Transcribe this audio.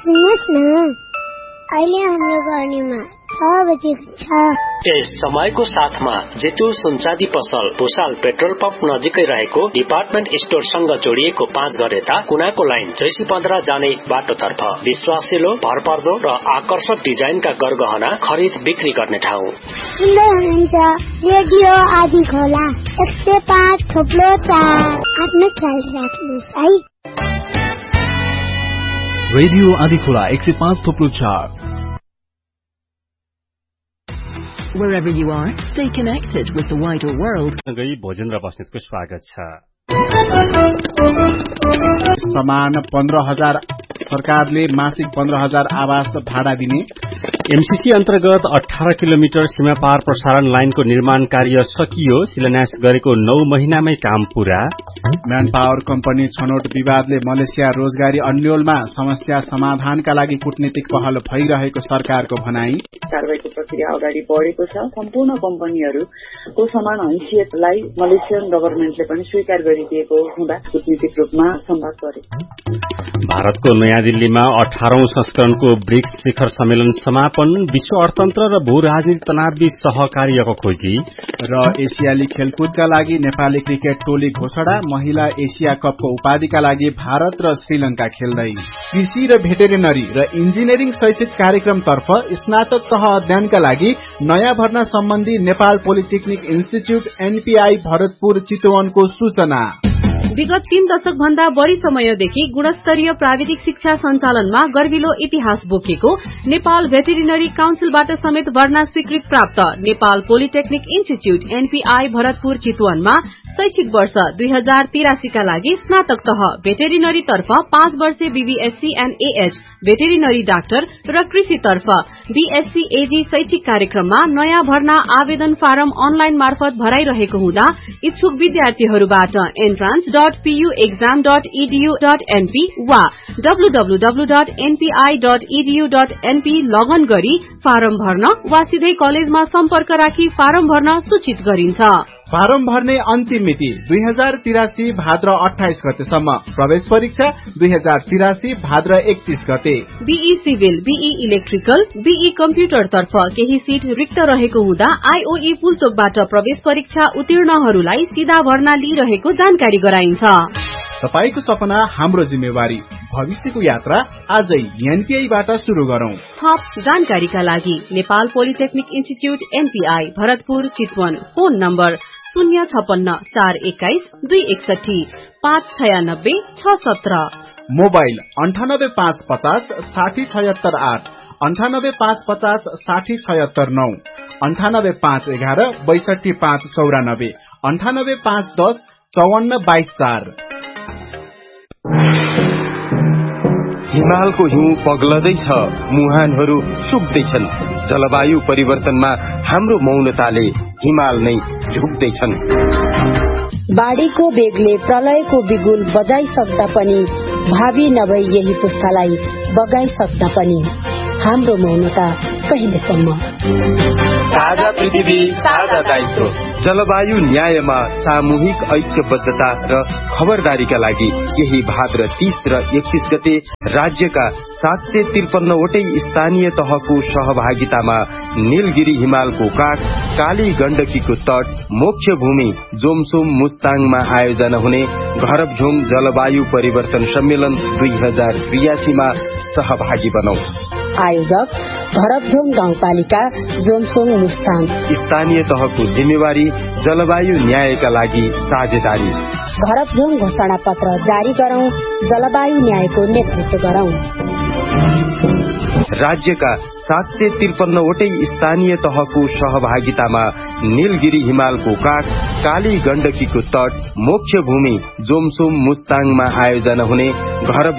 सुन्नुहोस् न, अहिले हाम्रो गर्नीमा 6 बजेको छ। यस समयको साथमा जेतु सुनचाँदी पसल भुसाल पेट्रोल पम्प नजिकै रहेको डिपार्टमेन्ट स्टोरसँग जोडिएको 5 घर यता कुनाको लाइन जैसी 15 जाने बाटोतर्फ विश्वासिलो, भरपर्दो र आकर्षक डिजाइनका गरगहना खरिद बिक्री गर्ने ठाउँ। सुन्दै हुनुहुन्छ रेडियो आदि खोला 105.4। आफ्नो ख्याल राख्नुहोस् है। रेडियो आदि खोला 105.4। Wherever you are, stay connected with the wider world. Bhojendra बस्नेतको स्वागत छ। समान 15,000 सरकारले मासिक 15,000 आवास भाडा दिने। एमसीसी अन्तर्गत 18 किलोमिटर सीमा पार प्रसारण लाइनको निर्माण कार्य सकियो, शिलान्यास गरेको 9 महिनामै काम पूरा। म्यान पावर कम्पनी छनौट विवादले मलेसिया रोजगारी अन्यलमा समस्या समाधानका लागि कूटनीतिक पहल भइरहेको सरकारको भनाई। कारबाहीको प्रक्रिया अगाडि बढेको छ। सम्पूर्ण कम्पनीहरूको समान हैसियतलाई मलेसियन गभर्मेन्टले पनि स्वीकार गरिदिएको हुँदा कूटनीतिक रूपमा सम्वाद गरे। भारतको नयाँ दिल्लीमा 18औं संस्करणको ब्रिक्स शिखर सम्मेलन समापन, विश्व अर्थतन्त्र र भू राजनीति तनावबीच सहकार्यको खोजी। र एसियाली खेलकुदका लागि नेपाली क्रिकेट टोली घोषणा, महिला एसिया कपको उपाधिका लागि भारत र श्रीलंका खेल्दै। कृषि र भेटेरिनरी र इन्जिनियरिङ शैक्षिक कार्यक्रमतर्फ स्नातक तह अध्ययनका लागि नयाँ भर्ना सम्बन्धी Nepal polytechnic institute NPI Bharatpur चितवनको सूचना। विगत 3 दशक भन्दा बढ़ी समयदेखि गुणस्तरीय प्राविधिक शिक्षा सञ्चालनमा गर्विलो इतिहास बोकेको नेपाल भेटेरिनरी काउन्सिलबाट समेत भर्ना स्वीकृत प्राप्त Nepal polytechnic institute NPI Bharatpur चितवनमा शैक्षिक वर्ष 2083 का लागि स्नातक तह भेटेरिनरी तर्फ 5 वर्षे BVSc and AH veterinary doctor र कृषि तर्फ बीएससी एजी शैक्षिक कार्यक्रममा नयाँ भर्ना आवेदन फारम अनलाइन मार्फत भराइरहेको हुँदा इच्छुक विद्यार्थीहरूबाट entrance.puexam.edu.np वा www.npi.edu.np लगन गरी फारम भर्न वा सिधै कलेजमा सम्पर्क राखी फारम भर्न सूचित गरिन्छ। फारम भर्ने अन्तिम मिति 2083 भाद्र 28 गतेसम्म। प्रवेश परीक्षा 2083 भाद्र 31 गते। Be civil, be electrical, be computer तर्फ केही सीट रिक्त रहेको हुँदा आईओई पुलचोकबाट प्रवेश परीक्षा उत्तीर्णहरूलाई सीधा भर्ना लिइरहेको जानकारी गराइन्छ। तपाईको सपना हाम्रो जिम्मेवारी, भविष्यको यात्रा आजै एनपीआईबाट शुरू गरौं। थप जानकारीका लागि Nepal polytechnic institute NPI Bharatpur Chitwan, phone number 056-421-261-596-617, mobile 9855 60768, 9855 60769, 98511 62594, 98510 5422। हिमालको हिउँ पग्लदैछ, मुहानहरू सुक्दैछन्। जलवायु परिवर्तनमा हाम्रो मौनताले हिमाल नै झुक्दैछन्। बाढीको बेगले प्रलयको बिगुल बजाइसक्दा पनि, भावी नभई यही पुस्तालाई बगाइसक्दा पनि हाम्रो मौनता कहिलेसम्म? ताजा पृथ्वी, ताजा दायित्व। जलवायु न्यायमा सामूहिक ऐक्यबद्धता र खबरदारीका लागि यही भाद्र 30 र 31 गते राज्यका 753 वटै स्थानीय तहको सहभागितामा नीलगिरी हिमालको काठ, काली गण्डकीको तट, मोक्ष भूमि जोमसोम मुस्ताङमा आयोजना हुने घरबझोङ जलवायु परिवर्तन सम्मेलन 2083 मा सहभागी बनौ। आयोजक घरबझोङ गाउँपालिका जोमसोङ मुस्ताङ। स्थानीय तहको जिम्मेवारी जलवायु न्यायका लागि साझेदारी। घरबझोङ घोषणा पत्र जारी गरौं, जलवायु न्यायको नेतृत्व गरौं। राज्यका 753 वटै स्थानीय तहको सहभागितामा नीलगिरी हिमालको काठ, काली गण्डकीको तट, मोक्ष भूमि जोमसोम मुस्ताङमा आयोजना हुने घर